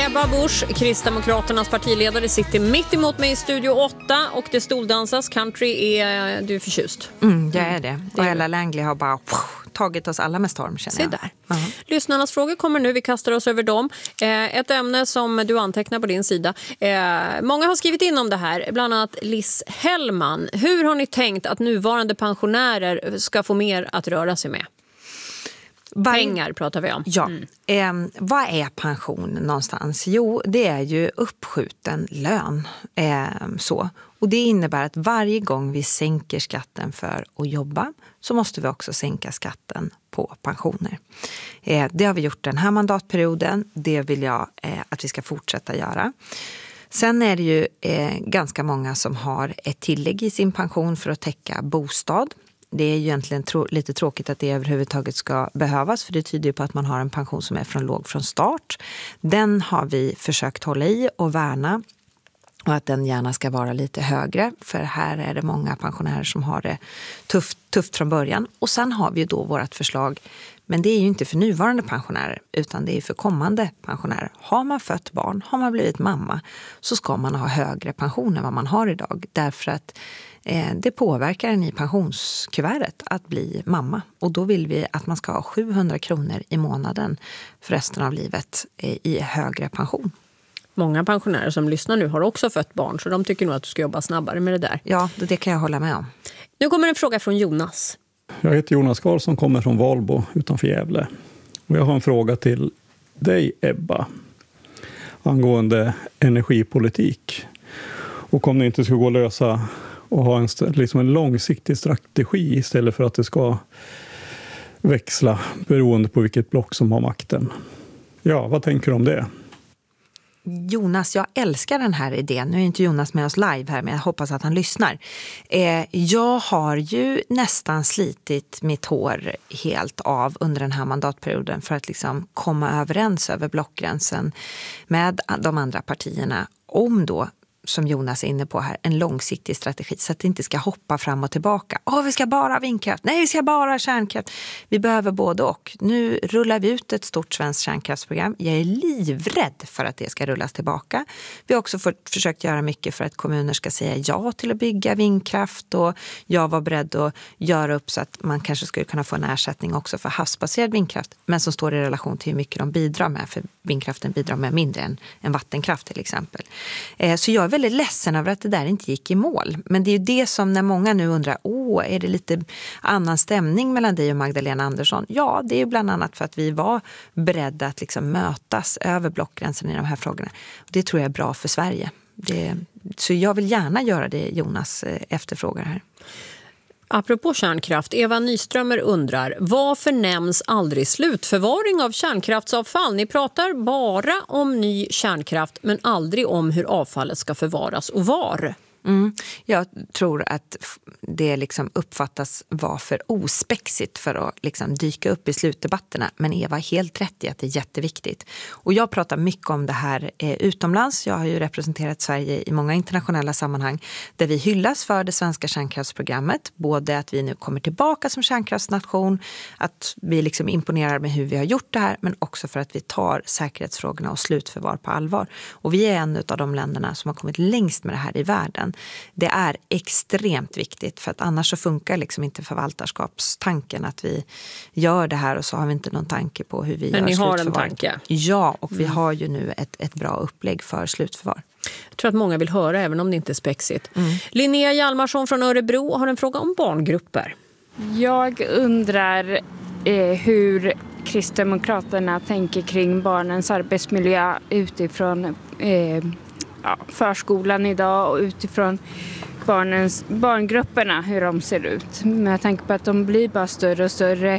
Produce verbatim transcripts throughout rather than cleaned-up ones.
Ebba Busch, Kristdemokraternas partiledare, sitter mitt emot mig i Studio åtta och det stoldansas. Country är du förtjust. Mm, jag är det. Och Ella Langley har bara tagit oss alla med storm, känner jag. Se där. Uh-huh. Lyssnarnas frågor kommer nu, vi kastar oss över dem. Eh, ett ämne som du antecknar på din sida. Eh, många har skrivit in om det här, bland annat Liz Hellman. Hur har ni tänkt att nuvarande pensionärer ska få mer att röra sig med? Pengar pratar vi om. Ja. Mm. Eh, vad är pension någonstans? Jo, det är ju uppskjuten lön. Eh, så. Och det innebär att varje gång vi sänker skatten för att jobba så måste vi också sänka skatten på pensioner. Eh, det har vi gjort den här mandatperioden. Det vill jag eh, att vi ska fortsätta göra. Sen är det ju eh, ganska många som har ett tillägg i sin pension för att täcka bostad. Det är ju egentligen trå- lite tråkigt att det överhuvudtaget ska behövas, för det tyder ju på att man har en pension som är från låg från start. Den har vi försökt hålla i och värna, och att den gärna ska vara lite högre, för här är det många pensionärer som har det tufft, tufft från början. Och sen har vi ju då vårt förslag, men det är ju inte för nuvarande pensionärer utan det är för kommande pensionärer. Har man fött barn, har man blivit mamma, så ska man ha högre pension än vad man har idag, därför att det påverkar en i pensionskuvertet att bli mamma. Och då vill vi att man ska ha sjuhundra kronor i månaden för resten av livet i högre pension. Många pensionärer som lyssnar nu har också fött barn, så de tycker nog att du ska jobba snabbare med det där. Ja, det kan jag hålla med om. Nu kommer en fråga från Jonas. Jag heter Jonas Karlsson, kommer från Valbo utanför Gävle. Och jag har en fråga till dig, Ebba, angående energipolitik. Och om det inte ska gå att lösa och ha en, liksom en långsiktig strategi istället för att det ska växla beroende på vilket block som har makten. Ja, vad tänker du om det? Jonas, jag älskar den här idén. Nu är inte Jonas med oss live här, men jag hoppas att han lyssnar. Eh, jag har ju nästan slitit mitt hår helt av under den här mandatperioden för att liksom komma överens över blockgränsen med de andra partierna om då, som Jonas är inne på här, en långsiktig strategi så att det inte ska hoppa fram och tillbaka. Åh, vi ska bara ha vindkraft. Nej, vi ska bara ha kärnkraft. Vi behöver både och. Nu rullar vi ut ett stort svenskt kärnkraftsprogram. Jag är livrädd för att det ska rullas tillbaka. Vi har också fått, försökt göra mycket för att kommuner ska säga ja till att bygga vindkraft, och jag var beredd att göra upp så att man kanske skulle kunna få en ersättning också för havsbaserad vindkraft, men som står i relation till hur mycket de bidrar med, för vindkraften bidrar med mindre än, än vattenkraft till exempel. Eh, så jag är väldigt ledsen över att det där inte gick i mål. Men det är ju det som när många nu undrar, åh, är det lite annan stämning mellan dig och Magdalena Andersson? Ja, det är ju bland annat för att vi var beredda att liksom mötas över blockgränsen i de här frågorna. Det tror jag är bra för Sverige. Det, så jag vill gärna göra det Jonas efterfrågar här. Apropå kärnkraft, Eva Nyströmer undrar, varför nämns aldrig slutförvaring av kärnkraftsavfall? Ni pratar bara om ny kärnkraft men aldrig om hur avfallet ska förvaras och var. Mm. Jag tror att det liksom uppfattas vara för ospexigt för att liksom dyka upp i slutdebatterna. Men Eva har helt rätt i att det är jätteviktigt. Och jag pratar mycket om det här eh, utomlands. Jag har ju representerat Sverige i många internationella sammanhang där vi hyllas för det svenska kärnkraftsprogrammet. Både att vi nu kommer tillbaka som kärnkraftsnation, att vi liksom imponerar med hur vi har gjort det här, men också för att vi tar säkerhetsfrågorna och slutförvar på allvar. Och vi är en av de länderna som har kommit längst med det här i världen. Det är extremt viktigt, för att annars så funkar liksom inte förvaltarskapstanken, att vi gör det här och så har vi inte någon tanke på hur vi Men gör slutförvar. Men ni har en tanke? Ja, och vi mm. har ju nu ett, ett bra upplägg för slutförvar. Jag tror att många vill höra, även om det inte är spexigt. Mm. Linnea Hjalmarsson från Örebro har en fråga om barngrupper. Jag undrar eh, hur Kristdemokraterna tänker kring barnens arbetsmiljö utifrån eh, ja, förskolan idag och utifrån barnens, barngrupperna, hur de ser ut. Men jag tänker på att de blir bara större och större.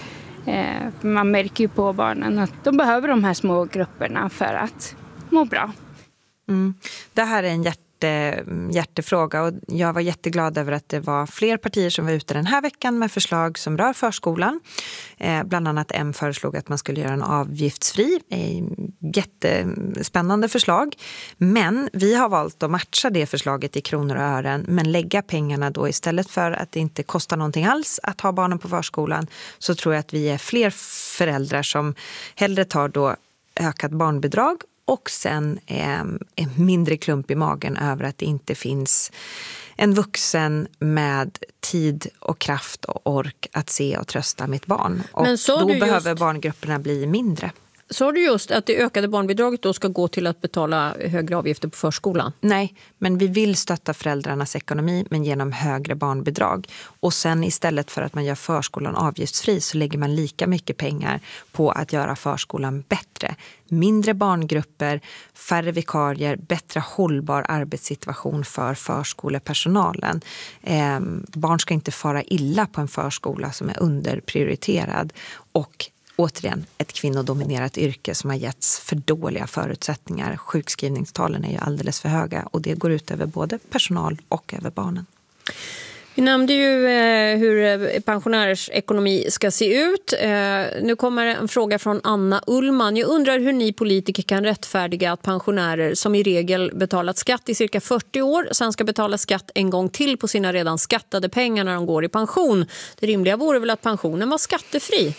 Eh, man märker ju på barnen att de behöver de här små grupperna för att må bra. Mm. Det här är en hjärt- hjärtefråga, och jag var jätteglad över att det var fler partier som var ute den här veckan med förslag som rör förskolan. Eh, bland annat M föreslog att man skulle göra en avgiftsfri. Eh, jättespännande förslag. Men vi har valt att matcha det förslaget i kronor och ören, men lägga pengarna då istället för att det inte kostar någonting alls att ha barnen på förskolan, så tror jag att vi är fler föräldrar som hellre tar då ökat barnbidrag och sen eh, en mindre klump i magen över att det inte finns en vuxen med tid och kraft och ork att se och trösta mitt barn. Och Men så då du behöver just... barngrupperna bli mindre. Sa du just att det ökade barnbidraget då ska gå till att betala högre avgifter på förskolan? Nej, men vi vill stötta föräldrarnas ekonomi men genom högre barnbidrag. Och sen istället för att man gör förskolan avgiftsfri så lägger man lika mycket pengar på att göra förskolan bättre. Mindre barngrupper, färre vikarier, bättre hållbar arbetssituation för förskolepersonalen. Eh, barn ska inte fara illa på en förskola som är underprioriterad och återigen, ett kvinnodominerat yrke som har getts för dåliga förutsättningar. Sjukskrivningstalen är ju alldeles för höga och det går ut över både personal och över barnen. Vi nämnde ju eh, hur pensionärers ekonomi ska se ut. Eh, nu kommer en fråga från Anna Ullman. Jag undrar hur ni politiker kan rättfärdiga att pensionärer som i regel betalat skatt i cirka fyrtio år sen ska betala skatt en gång till på sina redan skattade pengar när de går i pension. Det rimliga vore väl att pensionen var skattefri?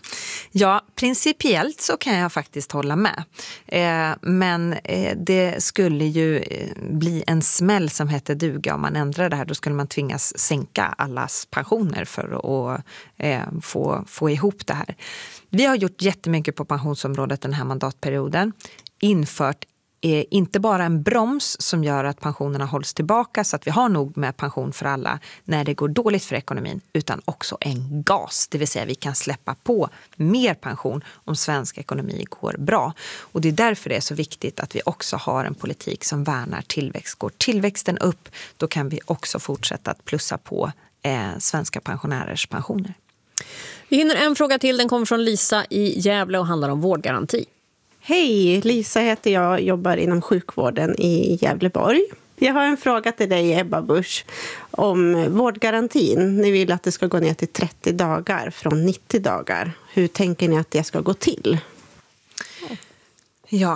Ja, principiellt så kan jag faktiskt hålla med. Eh, men eh, det skulle ju eh, bli en smäll som heter duga om man ändrar det här. Då skulle man tvingas sänka allas pensioner för att eh, få, få ihop det här. Vi har gjort jättemycket på pensionsområdet den här mandatperioden. Infört är inte bara en broms som gör att pensionerna hålls tillbaka så att vi har nog med pension för alla när det går dåligt för ekonomin, utan också en gas, det vill säga vi kan släppa på mer pension om svensk ekonomi går bra. Och det är därför det är så viktigt att vi också har en politik som värnar tillväxt. Går tillväxten upp, då kan vi också fortsätta att plussa på eh, svenska pensionärers pensioner. Vi hinner en fråga till, den kommer från Lisa i Gävle och handlar om vårdgaranti. Hej, Lisa heter jag, jobbar inom sjukvården i Gävleborg. Jag har en fråga till dig, Ebba Busch, om vårdgarantin. Ni vill att det ska gå ner till trettio dagar från nittio dagar. Hur tänker ni att det ska gå till? Ja,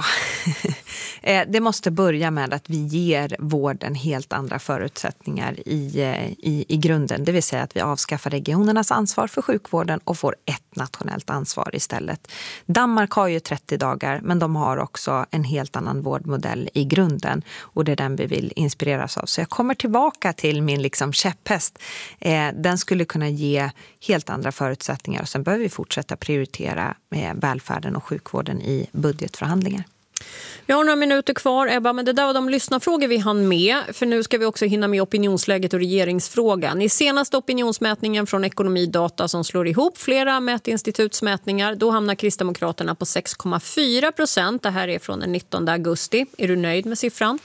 det måste börja med att vi ger vården helt andra förutsättningar i, i, i grunden. Det vill säga att vi avskaffar regionernas ansvar för sjukvården och får ett nationellt ansvar istället. Danmark har ju trettio dagar, men de har också en helt annan vårdmodell i grunden. Och det är den vi vill inspireras av. Så jag kommer tillbaka till min liksom käpphäst. Eh, den skulle kunna ge helt andra förutsättningar. Och sen behöver vi fortsätta prioritera eh, välfärden och sjukvården i budgetförhandlingar. Vi har några minuter kvar, Ebba, men det där var de lyssnarfrågor vi hann med. För nu ska vi också hinna med opinionsläget och regeringsfrågan. I senaste opinionsmätningen från Ekonomidata som slår ihop flera mätinstitutsmätningar, då hamnar Kristdemokraterna på sex komma fyra procent. Det här är från den nittonde augusti. Är du nöjd med siffran?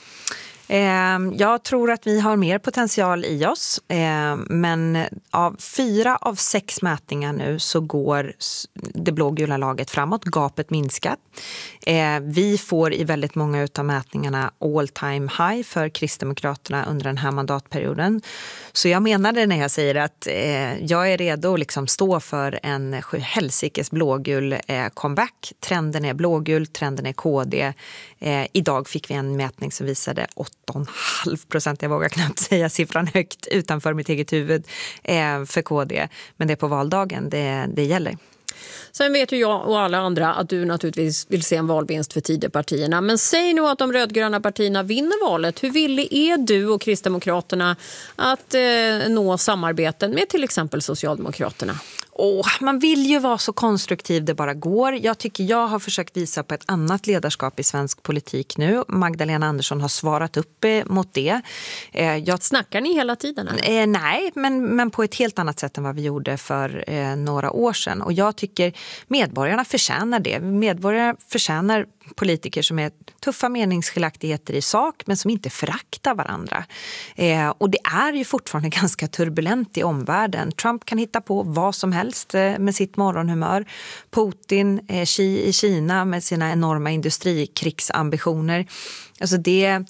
Jag tror att vi har mer potential i oss, men av fyra av sex mätningar nu så går det blågula laget framåt, gapet minskar. Vi får i väldigt många av mätningarna all time high för Kristdemokraterna under den här mandatperioden. Så jag menar det när jag säger att jag är redo att liksom stå för en helsikes blågul comeback. Trenden är blågul, trenden är K D. Idag fick vi en mätning som visade åtta komma fem procent, jag vågar knappt säga siffran högt utanför mitt eget huvud eh, för K D. Men det är på valdagen det, det gäller. Sen vet ju jag och alla andra att du naturligtvis vill se en valvinst för Tidöpartierna. Men säg nu att de rödgröna partierna vinner valet. Hur villig är du och Kristdemokraterna att eh, nå samarbeten med till exempel Socialdemokraterna? Oh, man vill ju vara så konstruktiv det bara går. Jag tycker jag har försökt visa på ett annat ledarskap i svensk politik nu. Magdalena Andersson har svarat upp mot det. Eh, jag... Snackar ni hela tiden? Eh, nej, men, men på ett helt annat sätt än vad vi gjorde för eh, några år sedan. Och jag tycker medborgarna förtjänar det. Medborgarna förtjänar politiker som är tuffa meningsskiljaktigheter i sak men som inte föraktar varandra. Eh, och det är ju fortfarande ganska turbulent i omvärlden. Trump kan hitta på vad som helst eh, med sitt morgonhumör. Putin eh, i Kina med sina enorma industrikrigsambitioner. Alltså det...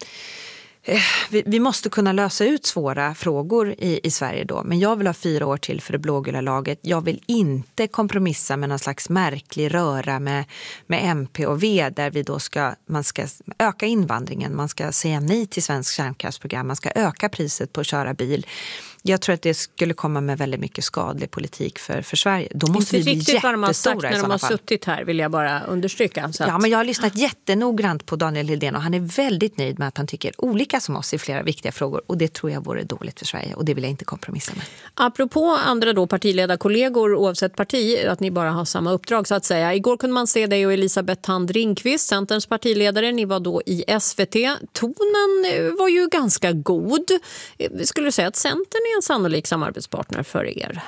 Vi måste kunna lösa ut svåra frågor i, i Sverige då. Men jag vill ha fyra år till för det blågula laget. Jag vill inte kompromissa med någon slags märklig röra med, med M P och V där vi då ska, man ska öka invandringen. Man ska säga nej till svensk kärnkraftsprogram. Man ska öka priset på att köra bil. Jag tror att det skulle komma med väldigt mycket skadlig politik för, för Sverige. Då måste vi bli riktigt vad de har sagt jättestora när i de har sådana fall. suttit här, vill jag bara understryka. Så att... Ja, men jag har lyssnat jättenoggrant på Daniel Hedén och han är väldigt nöjd med att han tycker olika som oss i flera viktiga frågor. Och det tror jag vore dåligt för Sverige och det vill jag inte kompromissa med. Apropå andra då partiledarkollegor oavsett parti, att ni bara har samma uppdrag så att säga. Igår kunde man se dig och Elisabeth Thand Ringqvist, Centerns partiledare. Ni var då i S V T. Tonen var ju ganska god. Skulle du säga att Centern är en sannolik samarbetspartner för er?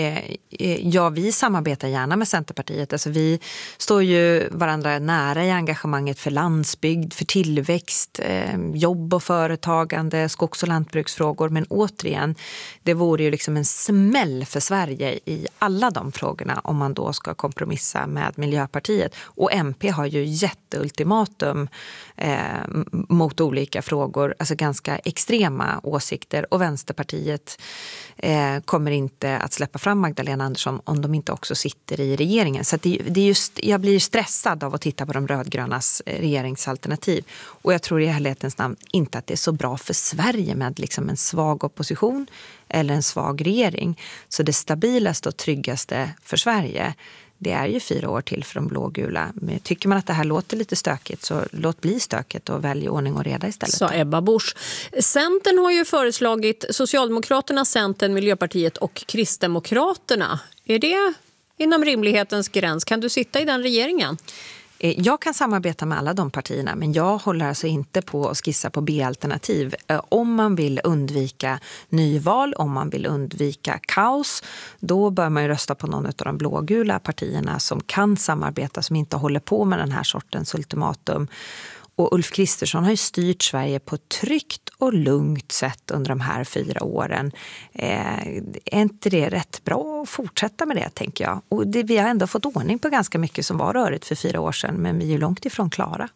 Ja, vi samarbetar gärna med Centerpartiet. Alltså, vi står ju varandra nära i engagemanget för landsbygd, för tillväxt, jobb och företagande, skogs- och lantbruksfrågor. Men återigen, det vore ju liksom en smäll för Sverige i alla de frågorna om man då ska kompromissa med Miljöpartiet. Och M P har ju jätteultimatum eh, mot olika frågor, alltså ganska extrema åsikter. Och Vänsterpartiet eh, kommer inte att släppa fram Magdalena Andersson om de inte också sitter i regeringen. Så att det, det är just, jag blir stressad av att titta på de rödgrönas regeringsalternativ. Och jag tror i helhetens namn inte att det är så bra för Sverige med liksom en svag opposition eller en svag regering. Så det stabilaste och tryggaste för Sverige, det är ju fyra år till för de blågula. Men tycker man att det här låter lite stökigt så låt bli stökigt och välj ordning och reda istället. Sa Ebba Busch. Centern har ju föreslagit Socialdemokraterna, Centern, Miljöpartiet och Kristdemokraterna. Är det inom rimlighetens gräns? Kan du sitta i den regeringen? Jag kan samarbeta med alla de partierna, men jag håller alltså inte på att skissa på B-alternativ. Om man vill undvika nyval, om man vill undvika kaos, då bör man ju rösta på någon av de blågula partierna som kan samarbeta, som inte håller på med den här sortens ultimatum. Och Ulf Kristersson har ju styrt Sverige på ett tryggt och lugnt sätt under de här fyra åren. Eh, är inte det rätt bra att fortsätta med det, tänker jag? Och det, vi har ändå fått ordning på ganska mycket som var rörigt för fyra år sedan, men vi är ju långt ifrån klara.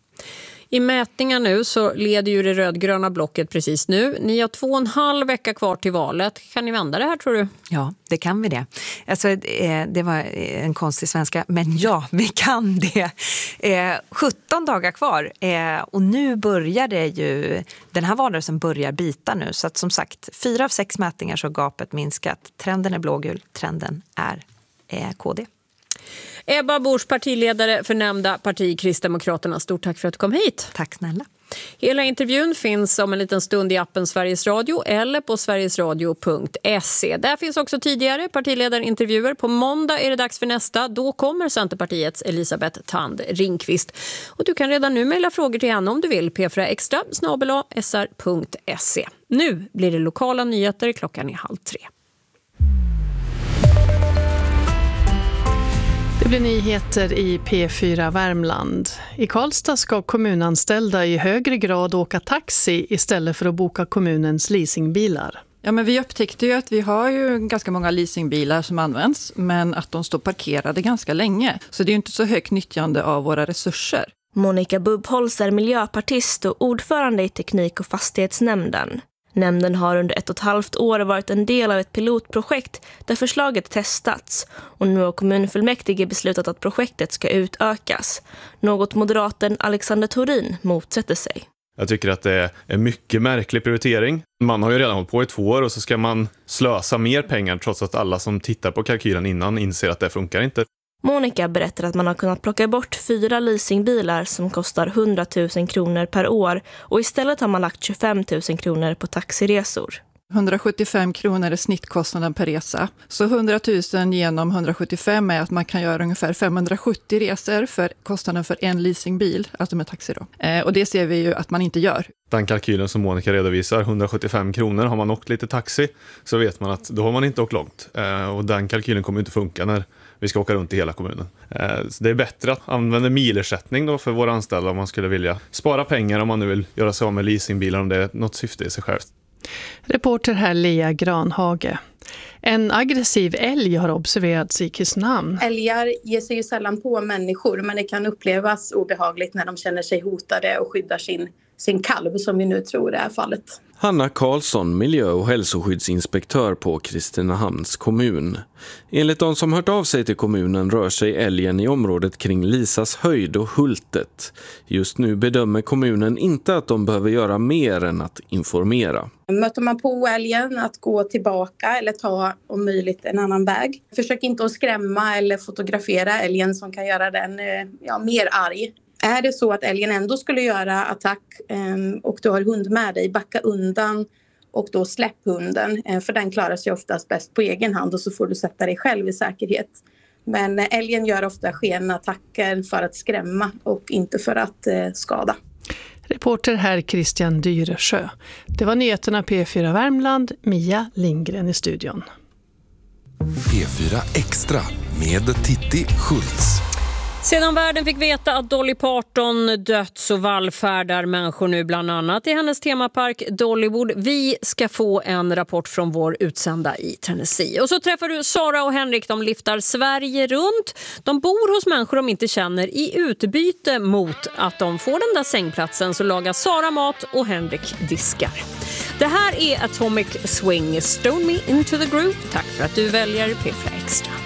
I mätningar nu så leder ju det rödgröna blocket precis nu. Ni har två och en halv vecka kvar till valet. Kan ni vända det här, tror du? Ja, det kan vi det. Alltså, det var en konstig svenska, men ja, vi kan det. sjutton dagar kvar och nu börjar det ju, den här valrörelsen börjar bita nu. Så att som sagt, fyra av sex mätningar så har gapet minskat. Trenden är blågul, trenden är K D. Ebba Busch, partiledare för nämnda parti Kristdemokraterna. Stort tack för att du kom hit. Tack snälla. Hela intervjun finns om en liten stund i appen Sveriges Radio eller på sverigesradio punkt se. Där finns också tidigare partiledarintervjuer. På måndag är det dags för nästa. Då kommer Centerpartiets Elisabeth Thand Ringqvist. Och du kan redan nu mejla frågor till henne om du vill. p fyra extra snabel-a s r punkt se. Nu blir det lokala nyheter. Klockan är halv tre. Det blir nyheter i P fyra Värmland. I Karlstad ska kommunanställda i högre grad åka taxi istället för att boka kommunens leasingbilar. Ja, men vi upptäckte ju att vi har ju ganska många leasingbilar som används, men att de står parkerade ganska länge. Så det är ju inte så högt nyttjande av våra resurser. Monica Bubbholz är miljöpartist och ordförande i teknik- och fastighetsnämnden. Nämnden har under ett och ett halvt år varit en del av ett pilotprojekt där förslaget testats och nu har kommunfullmäktige beslutat att projektet ska utökas. Något moderaten Alexander Thorin motsätter sig. Jag tycker att det är en mycket märklig prioritering. Man har ju redan hållit på i två år och så ska man slösa mer pengar trots att alla som tittar på kalkylen innan inser att det funkar inte. Monica berättar att man har kunnat plocka bort fyra leasingbilar som kostar hundra tusen kronor per år och istället har man lagt tjugofem tusen kronor på taxiresor. hundrasjuttiofem kronor är snittkostnaden per resa. Så hundra tusen genom hundrasjuttiofem är att man kan göra ungefär femhundrasjuttio resor för kostnaden för en leasingbil, alltså med taxi då. Eh, och det ser vi ju att man inte gör. Den kalkylen som Monica redovisar, hundrasjuttiofem kronor, har man åkt lite taxi så vet man att då har man inte åkt långt. Eh, och den kalkylen kommer inte funka när vi ska åka runt i hela kommunen. Eh, så det är bättre att använda milersättning då för våra anställda om man skulle vilja spara pengar, om man nu vill göra sig av med leasingbilar, om det är något syfte i sig självt. Reporter här Lea Granhage. En aggressiv älg har observerats i Kristinehamn. Älgar ger sig ju sällan på människor, men det kan upplevas obehagligt när de känner sig hotade och skyddar sin, sin kalv som vi nu tror är fallet. Hanna Karlsson, miljö- och hälsoskyddsinspektör på Kristinehamns kommun. Enligt de som hört av sig till kommunen rör sig älgen i området kring Lisas höjd och Hultet. Just nu bedömer kommunen inte att de behöver göra mer än att informera. Möter man på älgen att gå tillbaka eller ta om möjligt en annan väg. Försök inte att skrämma eller fotografera älgen som kan göra den ja, mer arg. Är det så att älgen ändå skulle göra attack och du har hund med dig, backa undan och då släpp hunden. För den klarar sig oftast bäst på egen hand och så får du sätta dig själv i säkerhet. Men älgen gör ofta skenattacker för att skrämma och inte för att skada. Reporter här Christian Dyresjö. Det var nyheterna P fyra Värmland, Mia Lindgren i studion. P fyra Extra med Titti Schultz. Sedan världen fick veta att Dolly Parton dött så vallfärdar människor nu bland annat i hennes temapark Dollywood. Vi ska få en rapport från vår utsända i Tennessee. Och så träffar du Sara och Henrik, de liftar Sverige runt. De bor hos människor de inte känner. I utbyte mot att de får den där sängplatsen så lagar Sara mat och Henrik diskar. Det här är Atomic Swing, Stone Me Into the Groove. Tack för att du väljer P fyra Extra.